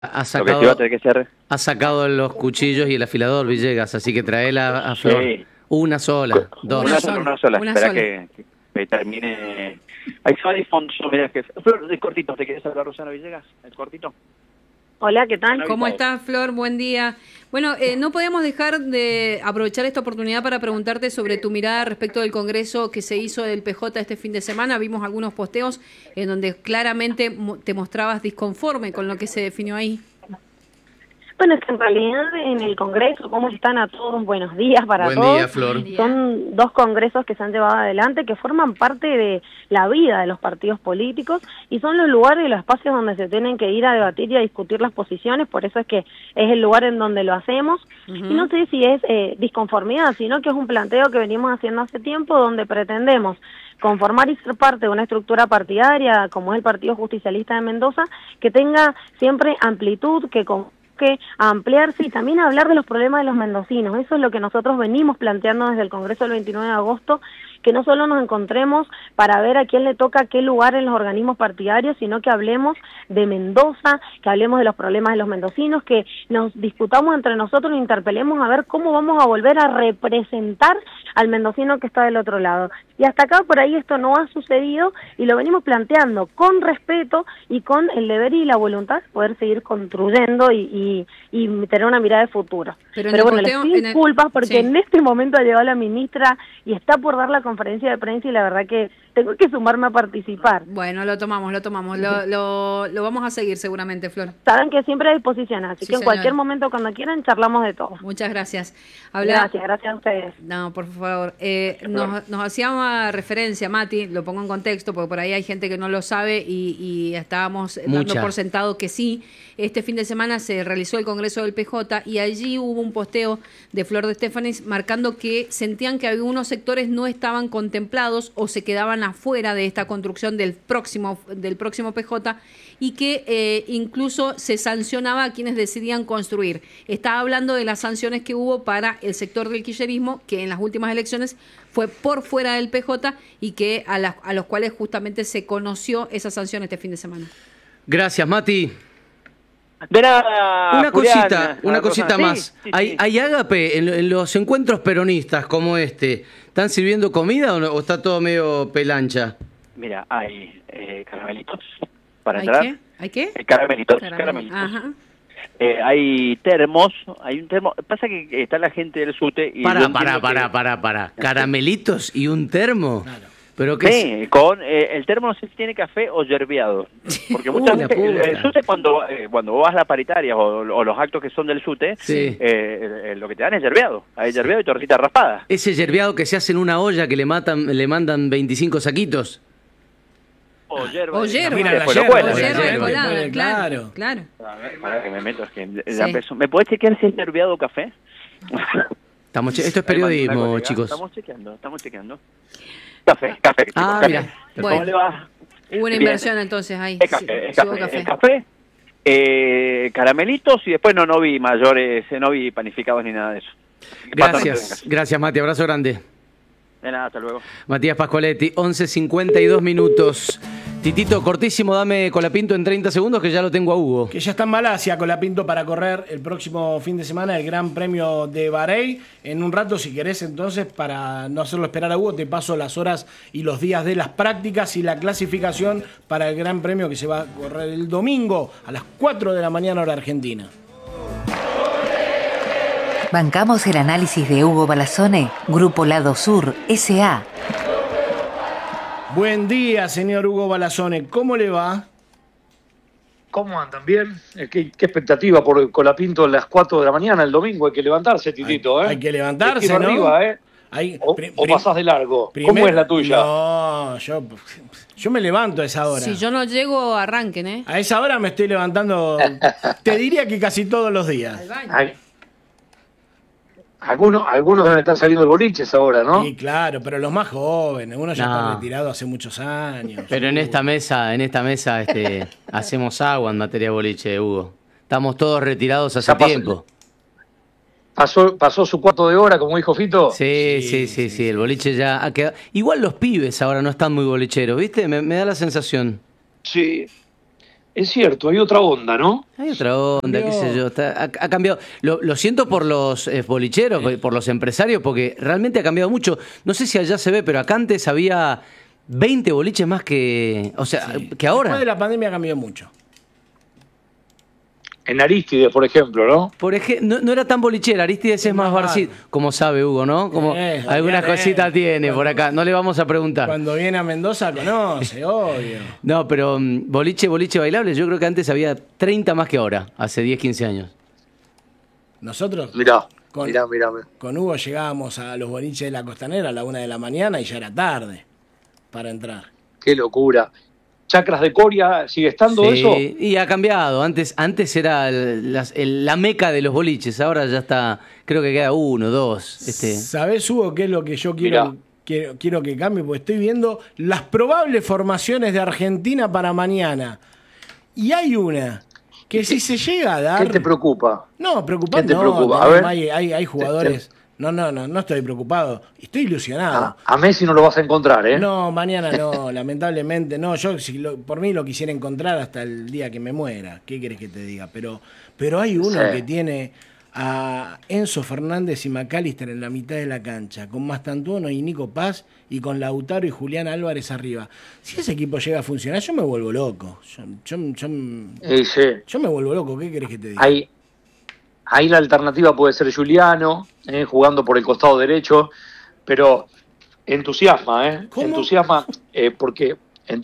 Ha Lo que sí va a sacado, tener que ser... ha sacado los cuchillos y el afilador, Villegas, así que traela a Flor. Sí. Una sola, dos. Una sola. Una Espera sola. que termine... Ahí se va Alfonso, mirá que... Flor, el cortito, ¿te querés hablar, Rosana Villegas? ¿El cortito? Hola, ¿qué tal? ¿Cómo estás, Flor? Buen día. Bueno, no podemos dejar de aprovechar esta oportunidad para preguntarte sobre tu mirada respecto del congreso que se hizo del PJ este fin de semana. Vimos algunos posteos en donde claramente te mostrabas disconforme con lo que se definió ahí. Bueno, es que en realidad en el Congreso, ¿cómo están a todos? Buenos días para Buen todos. día, Flor. Buen día. Son dos congresos que se han llevado adelante, que forman parte de la vida de los partidos políticos y son los lugares y los espacios donde se tienen que ir a debatir y a discutir las posiciones, por eso es que es el lugar en donde lo hacemos. Y no sé si es disconformidad, sino que es un planteo que venimos haciendo hace tiempo donde pretendemos conformar y ser parte de una estructura partidaria como es el Partido Justicialista de Mendoza, que tenga siempre amplitud, que ampliarse y también hablar de los problemas de los mendocinos. Eso es lo que nosotros venimos planteando desde el Congreso del 29 de agosto, que no solo nos encontremos para ver a quién le toca qué lugar en los organismos partidarios, sino que hablemos de Mendoza, que hablemos de los problemas de los mendocinos, que nos disputamos entre nosotros e interpelemos a ver cómo vamos a volver a representar al mendocino que está del otro lado. Y hasta acá por ahí esto no ha sucedido y lo venimos planteando con respeto y con el deber y la voluntad de poder seguir construyendo y tener una mirada de futuro. Pero bueno, les pido disculpas porque en este momento ha llegado la ministra y está por dar la conferencia de prensa y la verdad que tengo que sumarme a participar. Bueno, lo tomamos. Lo vamos a seguir seguramente, Flor. Saben que siempre a disposición, así que en señora. cualquier momento cuando quieran charlamos de todo. Muchas gracias. Gracias a ustedes. No, por favor. Nos hacía una referencia, Mati, lo pongo en contexto, porque por ahí hay gente que no lo sabe y estábamos dando por sentado que sí. Este fin de semana se realizó el Congreso del PJ y allí hubo un posteo de Flor de Estefanis marcando que sentían que algunos sectores no estaban contemplados o se quedaban afuera de esta construcción del próximo PJ y que incluso se sancionaba a quienes decidían construir. Estaba hablando de las sanciones que hubo para el sector del kirchnerismo, que en las últimas elecciones fue por fuera del PJ y que a los cuales justamente se conoció esa sanción este fin de semana. Gracias, Mati. De nada, Una cosita Sí, más. sí. ¿Hay ágape en los encuentros peronistas como este? ¿Están sirviendo comida o está todo medio pelancha? Mira, hay caramelitos para ¿Hay entrar. qué? ¿Hay qué? Caramelitos. Ajá. Hay termos, hay un termo. Pasa que está la gente del SUTE y... Para. ¿Caramelitos y un termo? Claro. ¿Pero qué es? Sí, con el termo no sé si tiene café o yerbeado. Porque muchas la veces puta. el SUTE cuando vos vas a las paritarias o los actos que son del SUTE, Sí. lo que te dan es yerbeado. Hay yerbeado y tortita raspada. Ese yerbeado que se hace en una olla que le mandan 25 saquitos. O yerba. O yerba. Mira, Mira, después la lo cuela. yerba colada, claro. claro. A ver, pará que me meto, es que Sí. ya empezó. ¿Me podés chequear si es yerbeado o café? Esto es periodismo, Colega, chicos. Estamos chequeando. Café, chicos, Ah, café. mira. ¿Cómo Bueno. le va? Hubo una Bien. inversión entonces ahí. Es café, Sí, hubo café. Caramelitos y después no vi mayores, no vi panificados ni nada de eso. Gracias Mati, abrazo grande. De nada, hasta luego. Matías Pascualetti, 11:52 minutos. Titito, cortísimo, dame Colapinto en 30 segundos que ya lo tengo a Hugo. Que ya está en Malasia Colapinto para correr el próximo fin de semana el Gran Premio de Bahrein. En un rato, si querés, entonces, para no hacerlo esperar a Hugo, te paso las horas y los días de las prácticas y la clasificación para el Gran Premio que se va a correr el domingo a las 4 de la mañana hora argentina. Bancamos el análisis de Hugo Balazone, Grupo Lado Sur, S.A. Buen día, señor Hugo Balazone. ¿Cómo le va? ¿Cómo andan? ¿Bien? ¿Qué expectativa por Colapinto a las 4 de la mañana el domingo? Hay que levantarse, Titito, ¿eh? Hay que levantarse, Tiro ¿no? arriba, ¿eh? O pasás de largo. ¿Cómo es la tuya? No, yo me levanto a esa hora. Si yo no llego, arranquen, ¿eh? A esa hora me estoy levantando, te diría que casi todos los días. Al baño. Algunos deben estar saliendo del boliches ahora, ¿no? Sí, claro, pero los más jóvenes, uno ya No. está retirado hace muchos años. Pero en esta mesa hacemos agua en materia de boliche, Hugo. Estamos todos retirados hace Ya pasó. tiempo. ¿Pasó su cuarto de hora, como dijo Fito? Sí, el boliche ya ha quedado. Igual los pibes ahora no están muy bolicheros, ¿viste? Me da la sensación. Sí. Es cierto, hay otra onda, ¿no? Hay otra onda, qué sé yo, ha cambiado. Lo siento por los bolicheros, por los empresarios, porque realmente ha cambiado mucho. No sé si allá se ve, pero acá antes había 20 boliches más que ahora. Después de la pandemia cambió mucho. En Arístides, por ejemplo, ¿no? No era tan bolichera, Arístides es más barcito, como sabe Hugo, ¿no? Como algunas cositas tiene por acá, no le vamos a preguntar. Cuando viene a Mendoza conoce, obvio. No, pero boliche bailable, yo creo que antes había 30 más que ahora, hace 10, 15 años. Nosotros Mirá. Con Hugo llegábamos a los boliches de la Costanera a la 1 de la mañana y ya era tarde para entrar. Qué locura. Chacras de Coria, ¿sigue estando eso? Sí, y ha cambiado. Antes era la meca de los boliches, ahora ya está, creo que queda 1, 2. ¿Sabés, Hugo, qué es lo que yo quiero que cambie? Porque estoy viendo las probables formaciones de Argentina para mañana. Y hay una que si se llega a dar... ¿Qué te preocupa? No, preocupante. ¿Qué te preocupa? A ver. Hay jugadores... No estoy preocupado. Estoy ilusionado. A Messi no lo vas a encontrar, ¿eh? No, mañana no, lamentablemente no. Yo por mí lo quisiera encontrar hasta el día que me muera. ¿Qué querés que te diga? Pero hay uno que tiene a Enzo Fernández y McAllister en la mitad de la cancha, con Mastantuono y Nico Paz, y con Lautaro y Julián Álvarez arriba. Si ese equipo llega a funcionar, yo me vuelvo loco. Yo me vuelvo loco. ¿Qué querés que te diga? Ahí la alternativa puede ser Giuliano, jugando por el costado derecho, pero entusiasma, ¿Cómo? Entusiasma porque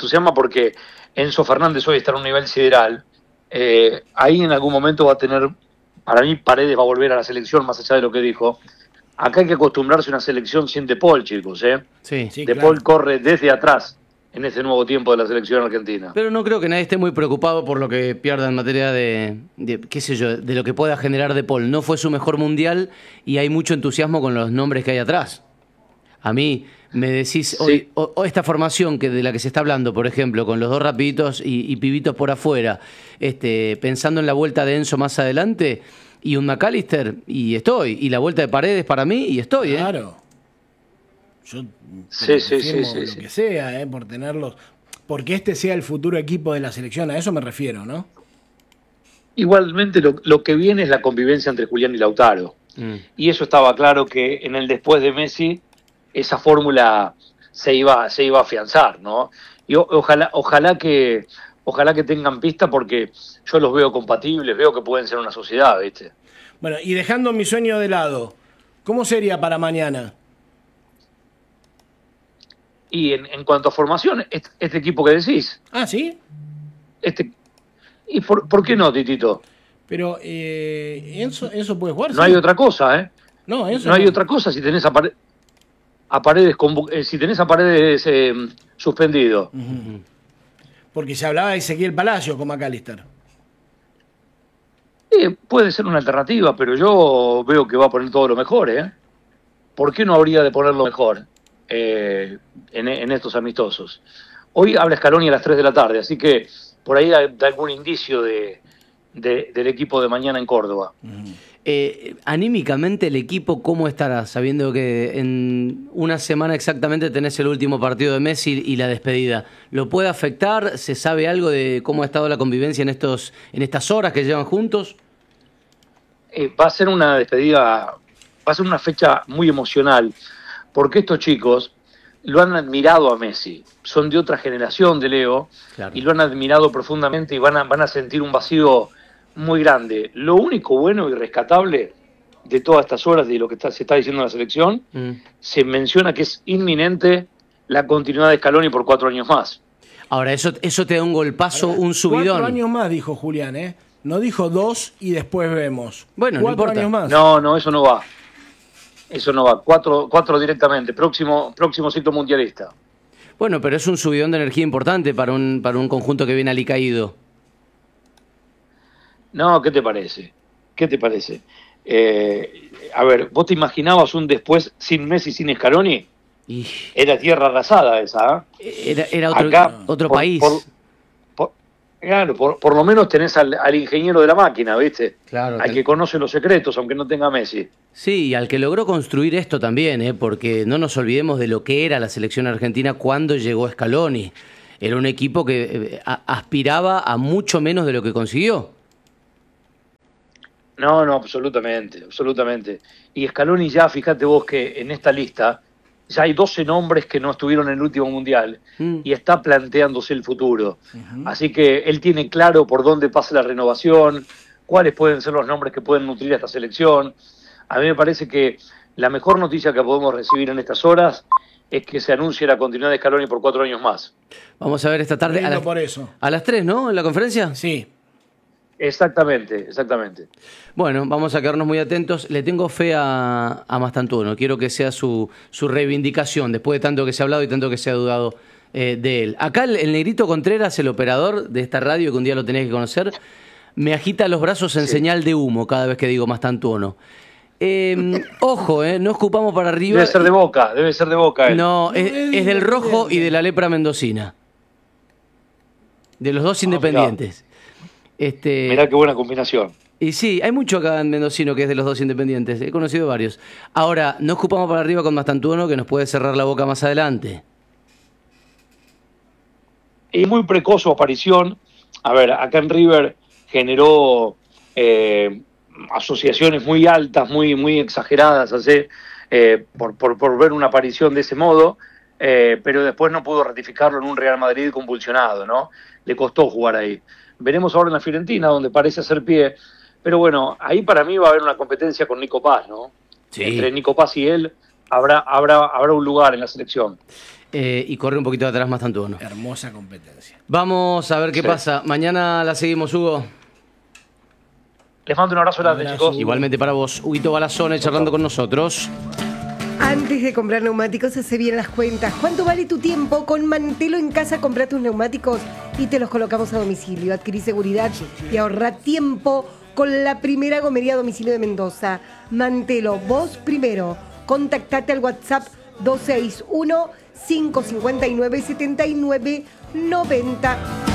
Enzo Fernández hoy está en un nivel sideral. Ahí en algún momento va a tener, para mí Paredes va a volver a la selección, más allá de lo que dijo. Acá hay que acostumbrarse a una selección sin De Paul, chicos. Sí, De Paul corre desde atrás en este nuevo tiempo de la selección argentina. Pero no creo que nadie esté muy preocupado por lo que pierda en materia de qué sé yo, de lo que pueda generar De Paul. No fue su mejor mundial y hay mucho entusiasmo con los nombres que hay atrás. A mí me decís hoy, esta formación de la que se está hablando, por ejemplo, con los dos rapiditos y pibitos por afuera, pensando en la vuelta de Enzo más adelante y un McAllister, y la vuelta de Paredes para mí, y estoy. Claro. Yo lo que sea, por tenerlos, porque este sea el futuro equipo de la selección, a eso me refiero, ¿no? Igualmente lo que viene es la convivencia entre Julián y Lautaro. Y eso estaba claro que en el después de Messi esa fórmula se iba a afianzar, ¿no? Y ojalá que tengan pista, porque yo los veo compatibles, veo que pueden ser una sociedad, ¿viste? Bueno, y dejando mi sueño de lado, ¿cómo sería para mañana? Y en cuanto a formación, este equipo que decís. Ah, ¿sí? ¿Y por qué no, Titito? Pero Enzo puede jugar. No hay otra cosa, ¿eh? No hay otra cosa si tenés a Paredes suspendido. Uh-huh. Porque se hablaba de Ezequiel Palacio con McAllister. Puede ser una alternativa, pero yo veo que va a poner todo lo mejor, ¿eh? ¿Por qué no habría de poner lo mejor en estos amistosos? Hoy habla Scaloni a las 3 de la tarde, así que por ahí da algún indicio del equipo de mañana en Córdoba. Anímicamente, el equipo, ¿cómo estará? Sabiendo que en una semana exactamente tenés el último partido de Messi y la despedida. ¿Lo puede afectar? ¿Se sabe algo de cómo ha estado la convivencia en estas horas que llevan juntos? Va a ser una despedida, va a ser una fecha muy emocional, porque estos chicos lo han admirado a Messi. Son de otra generación de Leo, claro, y lo han admirado profundamente y van a sentir un vacío muy grande. Lo único bueno y rescatable de todas estas horas de lo que se está diciendo en la selección, se menciona que es inminente la continuidad de Scaloni por 4 años más. Ahora, eso te da un golpazo, un subidón. 4 años más, dijo Julián, ¿eh? No dijo 2 y después vemos. Bueno, 4 no importa. años más. No, eso no va. Eso no va. 4 directamente. Próximo ciclo mundialista. Bueno, pero es un subidón de energía importante para un conjunto que viene alicaído. No, ¿qué te parece? A ver, ¿vos te imaginabas un después sin Messi, sin Scaloni? Era tierra arrasada esa, ¿eh? Era otro país. Claro, por lo menos tenés al ingeniero de la máquina, ¿viste? Claro. Al que conoce los secretos, aunque no tenga Messi. Sí, y al que logró construir esto también, porque no nos olvidemos de lo que era la selección argentina cuando llegó Scaloni. era un equipo que aspiraba a mucho menos de lo que consiguió. No, absolutamente. Y Scaloni ya, fíjate vos que en esta lista ya hay 12 nombres que no estuvieron en el último mundial y está planteándose el futuro. Así que él tiene claro por dónde pasa la renovación, cuáles pueden ser los nombres que pueden nutrir a esta selección. A mí me parece que la mejor noticia que podemos recibir en estas horas es que se anuncie la continuidad de Scaloni por 4 años más. Vamos a ver esta tarde a las 3, ¿no? ¿En la conferencia? Sí. Exactamente. Bueno, vamos a quedarnos muy atentos. Le tengo fe a Mastantuono. Quiero que sea su reivindicación, después de tanto que se ha hablado y tanto que se ha dudado de él. Acá el Negrito Contreras, el operador de esta radio, que un día lo tenés que conocer, me agita los brazos en señal de humo cada vez que digo Mastantuono. Ojo, no escupamos para arriba. Debe ser de Boca él. No, es del Rojo y de la Lepra Mendocina. De los dos Independientes. Mirá qué buena combinación. Y sí, hay mucho acá en Mendocino que es de los dos Independientes. He conocido varios. Ahora, no escupamos para arriba con Mastantuono, que nos puede cerrar la boca más adelante. Y muy precoz su aparición. A ver, acá en River generó asociaciones muy altas, muy exageradas, por ver una aparición de ese modo, pero después no pudo ratificarlo en un Real Madrid convulsionado, ¿no? Le costó jugar ahí. Veremos ahora en la Fiorentina, donde parece hacer pie, pero bueno, ahí para mí va a haber una competencia con Nico Paz, ¿no? Sí. Entre Nico Paz y él habrá un lugar en la selección. Y corre un poquito de atrás Mastantuono. Hermosa competencia. Vamos a ver qué pasa. Mañana la seguimos, Hugo. Les mando un abrazo grande, chicos. Igualmente para vos, Huguito Balazone, charlando con nosotros. Antes de comprar neumáticos, hace bien las cuentas. ¿Cuánto vale tu tiempo? Con Mantelo en casa, comprá tus neumáticos y te los colocamos a domicilio. Adquirí seguridad y ahorrá tiempo con la primera gomería a domicilio de Mendoza. Mantelo, vos primero. Contactate al WhatsApp 261 559 79 90.